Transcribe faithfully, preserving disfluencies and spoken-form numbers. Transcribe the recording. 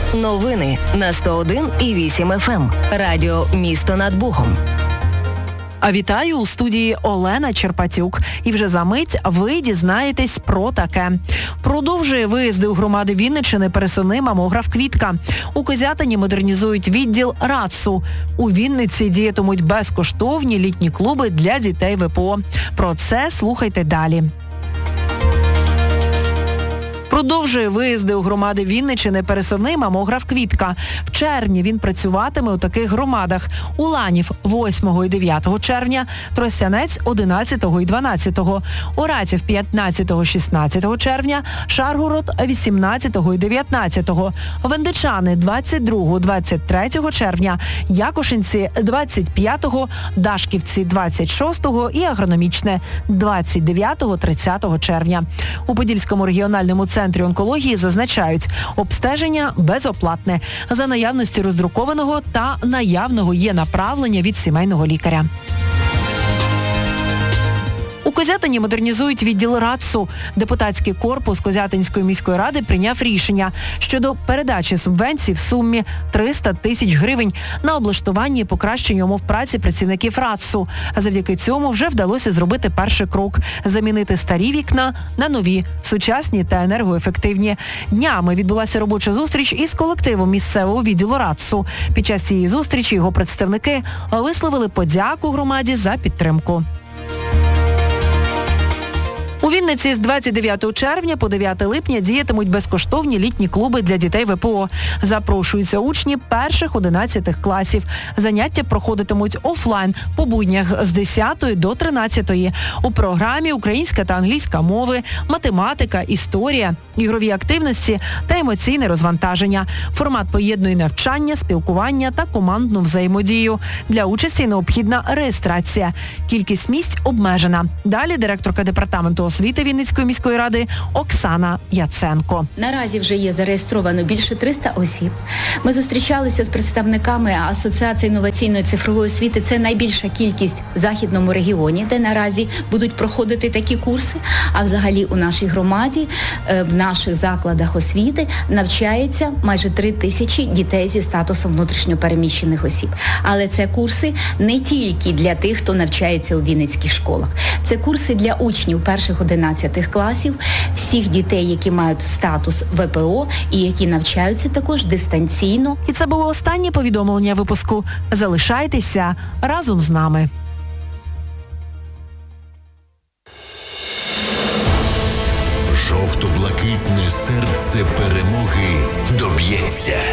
Новини на сто один і вісім еф ем. Радіо «Місто над Богом». А вітаю у студії Олена Черпатюк. І вже за мить ви дізнаєтесь про таке. Продовжує виїзди у громади Вінниччини пересувний мамограф «Квітка». У Козятині модернізують відділ РАЦУ. У Вінниці діятимуть безкоштовні літні клуби для дітей ве пе о. Про це слухайте далі. Продовжує виїзди у громади Вінниччини пересувний мамограф «Квітка». В червні він працюватиме у таких громадах: Уланів восьмого і дев'ятого червня, Тростянець одинадцятого і дванадцятого, Оратів п'ятнадцятого і шістнадцятого червня, Шаргород вісімнадцятого і дев'ятнадцятого, Вендичани двадцять другого і двадцять третього червня, Якушинці двадцять п'ятого, Дашківці двадцять шостого і Агрономічне двадцять дев'ятого і тридцятого червня. У Подільському регіональному центрі онкології зазначають, обстеження безоплатне. За наявності роздрукованого та наявного є направлення від сімейного лікаря. У Козятині модернізують відділ РАЦУ. Депутатський корпус Козятинської міської ради прийняв рішення щодо передачі субвенцій в сумі триста тисяч гривень на облаштування і покращення умов праці працівників РАЦУ. А завдяки цьому вже вдалося зробити перший крок – замінити старі вікна на нові, сучасні та енергоефективні. Днями відбулася робоча зустріч із колективом місцевого відділу РАЦУ. Під час цієї зустрічі його представники висловили подяку громаді за підтримку. У Вінниці з двадцять дев'ятого червня по дев'яте липня діятимуть безкоштовні літні клуби для дітей ве пе о. Запрошуються учні перших-одинадцятих класів. Заняття проходитимуть офлайн по буднях з десятої до тринадцятої. У програмі українська та англійська мови, математика, історія, ігрові активності та емоційне розвантаження. Формат поєднує навчання, спілкування та командну взаємодію. Для участі необхідна реєстрація. Кількість місць обмежена. Далі директорка департаменту освіти Вінницької міської ради Оксана Яценко. Наразі вже є зареєстровано більше триста осіб. Ми зустрічалися з представниками Асоціації інноваційної цифрової освіти. Це найбільша кількість в Західному регіоні, де наразі будуть проходити такі курси. А взагалі у нашій громаді, в наших закладах освіти навчається майже три тисячі дітей зі статусом внутрішньопереміщених осіб. Але це курси не тільки для тих, хто навчається у вінницьких школах. Це курси для учнів перших-одинадцятих класів, всіх дітей, які мають статус ве пе о і які навчаються також дистанційно. І це було останнє повідомлення випуску. Залишайтеся разом з нами. Жовто-блакитне серце перемоги доб'ється.